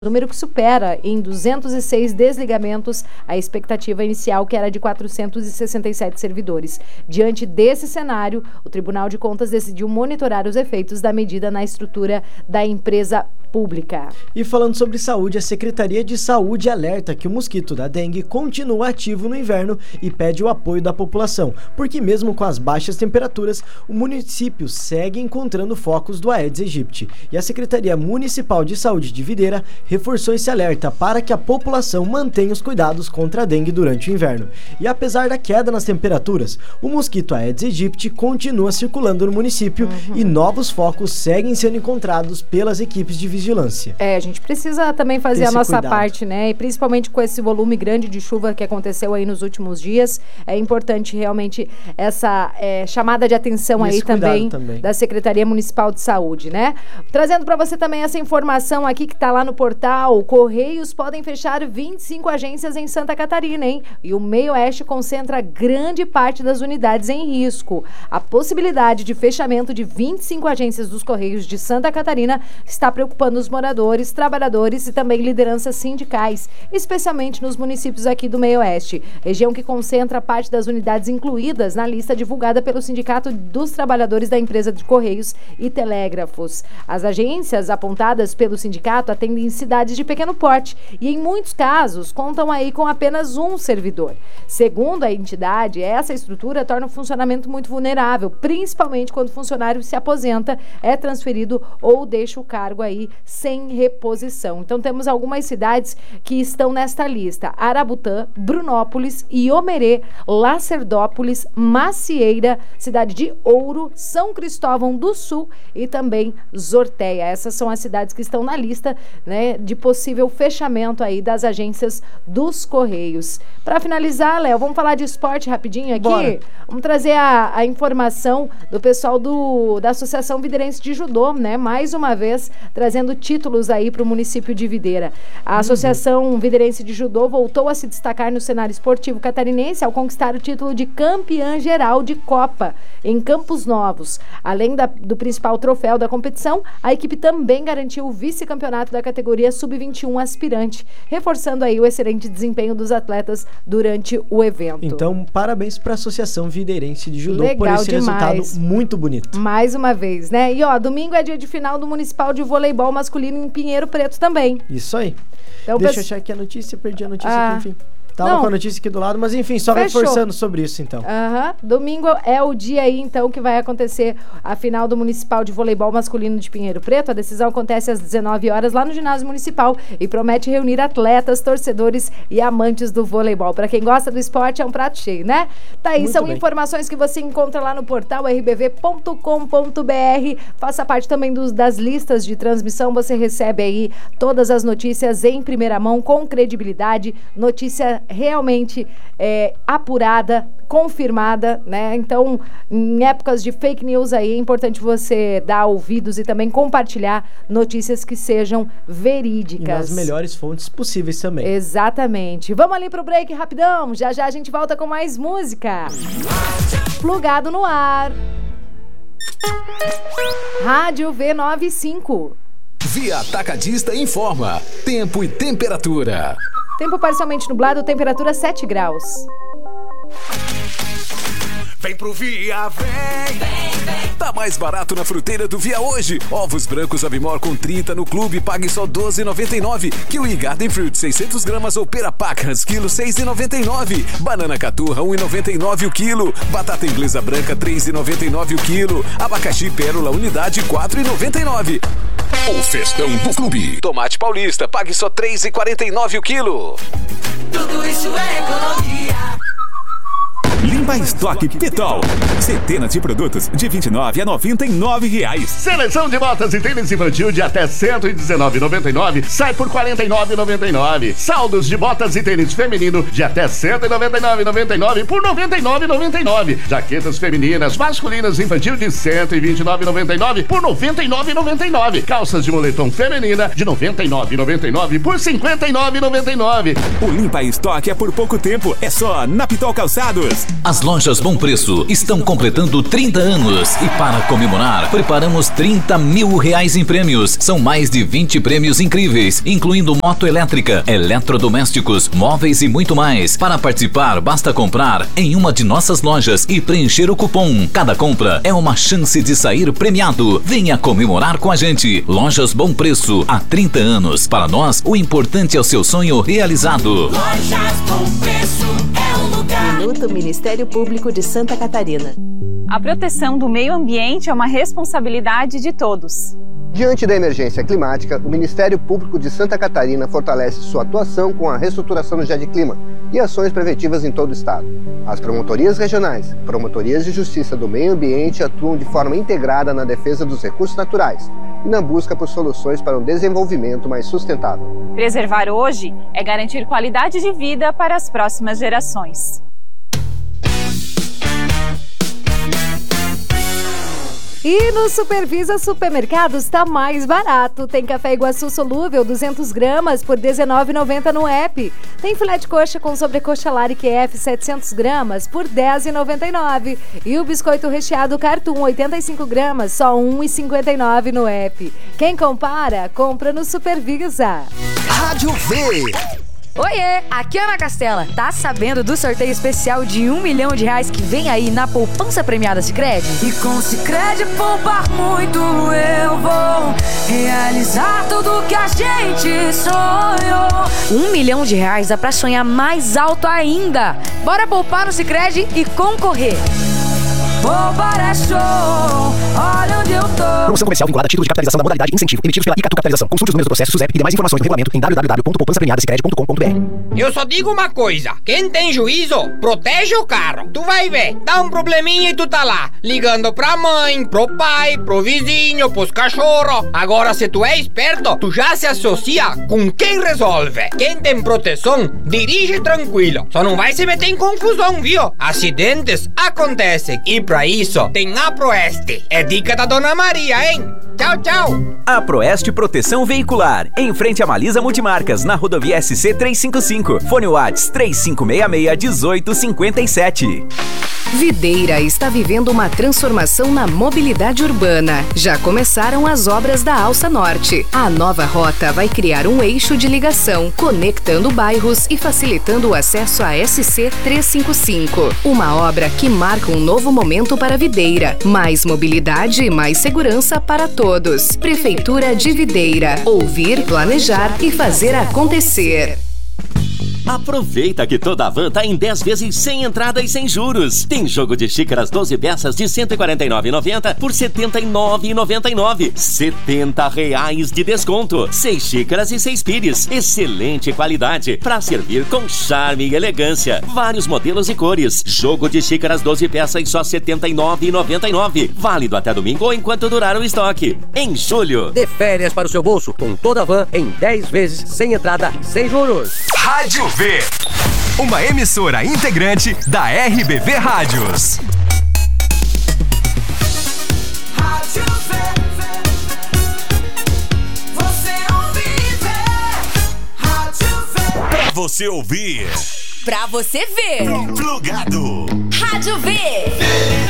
número que supera em 206 desligamentos a expectativa inicial, que era de 467 servidores. Diante desse cenário, o Tribunal de Contas decidiu monitorar os efeitos da medida na estrutura da empresa pública. E falando sobre saúde, a Secretaria de Saúde alerta que o mosquito da dengue continua ativo no inverno e pede o apoio da população, porque mesmo com as baixas temperaturas, o município segue encontrando focos do Aedes aegypti. E a Secretaria Municipal de Saúde de Videira reforçou esse alerta para que a população mantenha os cuidados contra a dengue durante o inverno. E apesar da queda nas temperaturas, o mosquito Aedes aegypti continua circulando no município e novos focos seguem sendo encontrados pelas equipes de vigilância. A gente precisa também fazer a nossa parte, né? E principalmente com esse volume grande de chuva que aconteceu aí nos últimos dias, é importante realmente essa chamada de atenção aí também da Secretaria Municipal de Saúde, né? Trazendo para você também essa informação aqui que tá lá no portal: Correios podem fechar 25 agências em Santa Catarina, hein? E o Meio Oeste concentra grande parte das unidades em risco. A possibilidade de fechamento de 25 agências dos Correios de Santa Catarina está preocupando os moradores, trabalhadores e também lideranças sindicais, especialmente nos municípios aqui do Meio Oeste, região que concentra parte das unidades incluídas na lista divulgada pelo Sindicato dos Trabalhadores da Empresa de Correios e Telégrafos. As agências apontadas pelo sindicato atendem cidades de pequeno porte e, em muitos casos, contam aí com apenas um servidor. Segundo a entidade, essa estrutura torna o funcionamento muito vulnerável, principalmente quando o funcionário se aposenta, é transferido ou deixa o cargo aí sem reposição. Então temos algumas cidades que estão nesta lista: Arabutã, Brunópolis, Iomerê, Lacerdópolis, Macieira, Cidade de Ouro, São Cristóvão do Sul e também Zorteia. Essas são as cidades que estão na lista, né, de possível fechamento aí das agências dos Correios. Para finalizar, Léo, vamos falar de esporte rapidinho aqui? Bora. Vamos trazer a informação do pessoal da Associação Viderense de Judô, né? Mais uma vez, trazendo títulos aí para o município de Videira. A Associação Viderense de Judô voltou a se destacar no cenário esportivo catarinense ao conquistar o título de campeã geral de Copa em Campos Novos. Além do principal troféu da competição, a equipe também garantiu o vice-campeonato da categoria Sub-21 aspirante, reforçando aí o excelente desempenho dos atletas durante o evento. Então, parabéns para a Associação Viderense de Judô por esse resultado muito bonito. Mais uma vez, né? E domingo é dia de final do Municipal de Voleibol Masculino em Pinheiro Preto também. Isso aí. Então, deixa eu achar aqui a notícia, perdi a notícia aqui, enfim. Tava com a notícia aqui do lado, mas enfim, só reforçando sobre isso, então. Domingo é o dia aí, então, que vai acontecer a final do Municipal de Voleibol Masculino de Pinheiro Preto. A decisão acontece às 19 horas lá no Ginásio Municipal e promete reunir atletas, torcedores e amantes do voleibol. Para quem gosta do esporte, é um prato cheio, né? Tá aí, são informações que você encontra lá no portal rbv.com.br. Faça parte também das listas de transmissão. Você recebe aí todas as notícias em primeira mão, com credibilidade, notícia realmente apurada, confirmada, né? Então, em épocas de fake news aí, é importante você dar ouvidos e também compartilhar notícias que sejam verídicas. E nas melhores fontes possíveis também. Exatamente. Vamos ali pro break rapidão, já já a gente volta com mais música. Plugado no ar. Rádio V95. Via Atacadista informa. Tempo e temperatura. Tempo parcialmente nublado, temperatura 7 graus. Vem pro Via, vem. Tá mais barato na fruteira do Via hoje. Ovos brancos Avimor com 30 no clube, pague só R$12,99. Kiwi Garden Fruit 600 gramas ou pera Pacas, quilo R$6,99. Banana caturra R$1,99 o quilo. Batata inglesa branca R$3,99 o quilo. Abacaxi pérola unidade R$4,99. O festão do clube. Tomate paulista, pague só R$3,49 o quilo. Tudo isso é economia. Limpa Estoque Pitol. Centenas de produtos de R$29 a R$99. Seleção de botas e tênis infantil de até R$119,99 sai por R$49,99. Saldos de botas e tênis feminino de até R$199,99 por R$99,99. Jaquetas femininas, masculinas infantil de R$129,99 por R$99,99. Calças de moletom feminina de R$99,99 por R$59,99. O Limpa Estoque é por pouco tempo. É só na Pitol Calçados. As lojas Bom Preço estão completando 30 anos e para comemorar, preparamos R$30 mil em prêmios. São mais de 20 prêmios incríveis, incluindo moto elétrica, eletrodomésticos, móveis e muito mais. Para participar, basta comprar em uma de nossas lojas e preencher o cupom. Cada compra é uma chance de sair premiado. Venha comemorar com a gente. Lojas Bom Preço, há 30 anos. Para nós, o importante é o seu sonho realizado. Lojas Bom Preço é o lugar. Minuto Ministério Público de Santa Catarina. A proteção do meio ambiente é uma responsabilidade de todos. Diante da emergência climática, o Ministério Público de Santa Catarina fortalece sua atuação com a reestruturação do GEDClima e ações preventivas em todo o estado. As promotorias regionais, promotorias de justiça do meio ambiente atuam de forma integrada na defesa dos recursos naturais e na busca por soluções para um desenvolvimento mais sustentável. Preservar hoje é garantir qualidade de vida para as próximas gerações. E no Supervisa Supermercados está mais barato. Tem café Iguaçu solúvel 200 gramas por R$19,90 no app. Tem filé de coxa com sobrecoxa Lari QF 700 gramas por R$10,99. E o biscoito recheado Cartoon 85 gramas só R$1,59 no app. Quem compara, compra no Supervisa. Rádio V. Oiê, aqui é Ana Castela. Tá sabendo do sorteio especial de R$1 milhão que vem aí na poupança premiada Sicredi? E com Sicredi poupar muito eu vou realizar tudo que a gente sonhou. R$1 milhão dá pra sonhar mais alto ainda. Bora poupar no Sicredi e concorrer. Poupar é show, olha onde eu tô. Promoção comercial vinculada a título de capitalização da modalidade incentivo, emitidos pela Icatu Capitalização. Consulte os números do processo SUSEP e demais informações no regulamento em www.poupançapremiadasicredi.com.br. Eu só digo uma coisa, quem tem juízo, protege o carro. Tu vai ver, dá um probleminha e tu tá lá, ligando pra mãe, pro pai, pro vizinho, pros cachorros. Agora se tu é esperto, tu já se associa com quem resolve. Quem tem proteção, dirige tranquilo. Só não vai se meter em confusão, viu? Acidentes acontecem e pra isso tem a Proeste. É dica da Dona Maria, hein? Tchau, tchau. A Proeste Proteção Veicular, em frente a Malisa Multimarcas, na rodovia SC 355. Fone Whats 3566-1857. Videira está vivendo uma transformação na mobilidade urbana. Já começaram as obras da Alça Norte. A nova rota vai criar um eixo de ligação, conectando bairros e facilitando o acesso à SC 355. Uma obra que marca um novo momento para Videira. Mais mobilidade e mais segurança para todos. Prefeitura de Videira. Ouvir, planejar e fazer acontecer. Aproveita que toda a van tá em 10 vezes sem entrada e sem juros. Tem jogo de xícaras 12 peças de R$ 149,90 por R$ 79,99. R$70 de desconto. 6 xícaras e 6 pires. Excelente qualidade para servir com charme e elegância. Vários modelos e cores. Jogo de xícaras 12 peças só R$ 79,99. Válido até domingo ou enquanto durar o estoque. Em julho. Dê férias para o seu bolso com toda a van em 10 vezes sem entrada e sem juros. Rádio V, uma emissora integrante da RBV Rádios. Rádio V, você ouve, Rádio V. Pra você ouvir. Pra você ver. Plugado. Rádio V.